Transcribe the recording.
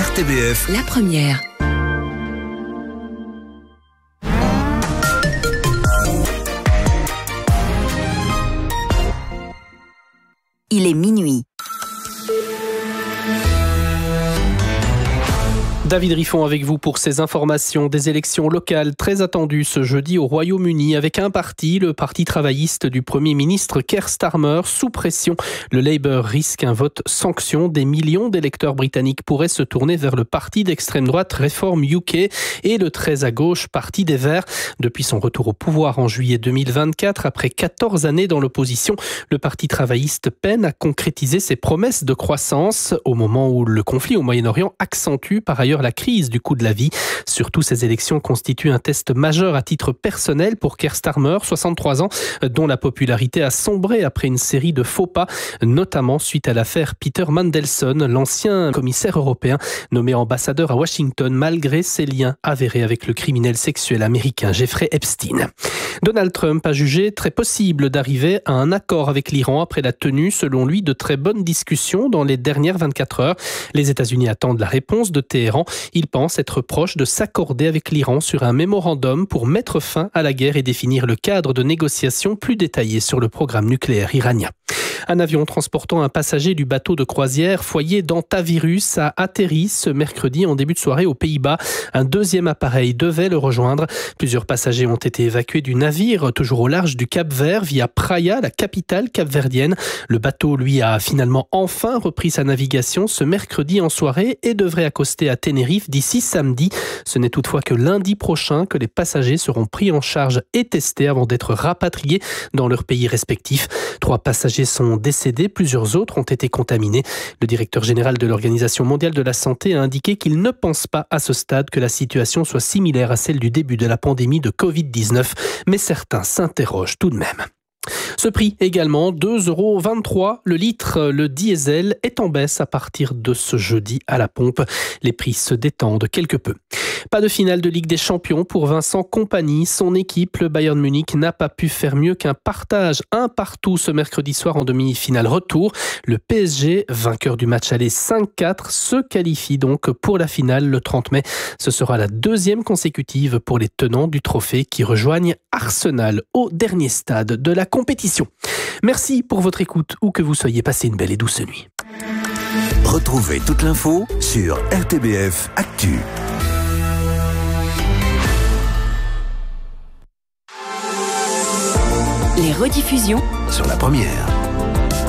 RTBF, la première. Il est minuit. David Riffon avec vous pour ces informations. Des élections locales très attendues ce jeudi au Royaume-Uni avec un parti, le parti travailliste du Premier ministre Keir Starmer, sous pression. Le Labour risque un vote sanction. Des millions d'électeurs britanniques pourraient se tourner vers le parti d'extrême droite Reform UK et le très à gauche Parti des Verts. Depuis son retour au pouvoir en juillet 2024, après 14 années dans l'opposition, le parti travailliste peine à concrétiser ses promesses de croissance au moment où le conflit au Moyen-Orient accentue par ailleurs la crise du coût de la vie. Surtout, ces élections constituent un test majeur à titre personnel pour Keir Starmer, 63 ans, dont la popularité a sombré après une série de faux pas, notamment suite à l'affaire Peter Mandelson, l'ancien commissaire européen nommé ambassadeur à Washington malgré ses liens avérés avec le criminel sexuel américain Jeffrey Epstein. Donald Trump a jugé très possible d'arriver à un accord avec l'Iran après la tenue, selon lui, de très bonnes discussions dans les dernières 24 heures. Les États-Unis attendent la réponse de Téhéran. Ils pensent être proches de s'accorder avec l'Iran sur un mémorandum pour mettre fin à la guerre et définir le cadre de négociation plus détaillé sur le programme nucléaire iranien. Un avion transportant un passager du bateau de croisière foyer d'Antavirus a atterri ce mercredi en début de soirée aux Pays-Bas. Un deuxième appareil devait le rejoindre. Plusieurs passagers ont été évacués du navire, toujours au large du Cap-Vert, via Praia, la capitale capverdienne. Le bateau, lui, a finalement enfin repris sa navigation ce mercredi en soirée et devrait accoster à Tenerife d'ici samedi. Ce n'est toutefois que lundi prochain que les passagers seront pris en charge et testés avant d'être rapatriés dans leurs pays respectifs. 3 passagers sont décédés, plusieurs autres ont été contaminés. Le directeur général de l'Organisation mondiale de la santé a indiqué qu'il ne pense pas à ce stade que la situation soit similaire à celle du début de la pandémie de Covid-19, mais certains s'interrogent tout de même. Ce prix également, 2,23 € le litre. Le diesel est en baisse à partir de ce jeudi à la pompe. Les prix se détendent quelque peu. Pas de finale de Ligue des Champions pour Vincent Kompany. Son équipe, le Bayern Munich, n'a pas pu faire mieux qu'un partage 1-1 ce mercredi soir en demi-finale retour. Le PSG, vainqueur du match aller 5-4, se qualifie donc pour la finale le 30 mai. Ce sera la 2e consécutive pour les tenants du trophée qui rejoignent Arsenal au dernier stade de la compétition. Merci pour votre écoute, où que vous soyez, passez une belle et douce nuit. retrouvez toute l'info sur RTBF Actu. Les rediffusions Sur la première.